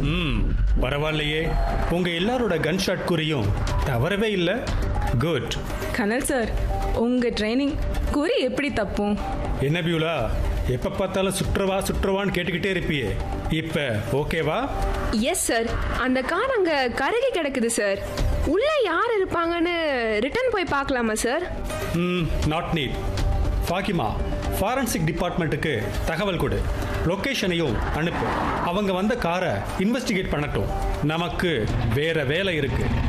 ம், பரவாயில்லையே. உங்க எல்லாரோட கன் ஷாட் குறியும் தவறவே இல்லை. குட். கனல் சார், உங்க ட்ரைனிங் குறி எப்படி தப்பும்? என்ன பியூலா, எப்ப பார்த்தாலும் சுற்றுவான்னு கேட்டுக்கிட்டே இருப்பியே, இப்ப ஓகேவா? Yes sir. அந்த கார் அங்க கருகி கிடக்குது சார். உள்ள யார் இருப்பாங்கன்னு ரிட்டர்ன் போய் பார்க்கலாமா sir? Not NEET. Fahima, forensic டிபார்ட்மெண்ட்டுக்கு தகவல் கொடு, லொகேஷனையும் அனுப்பு. அவங்க வந்த காரை இன்வெஸ்டிகேட் பண்ணட்டும். நமக்கு வேற வேலை இருக்கு.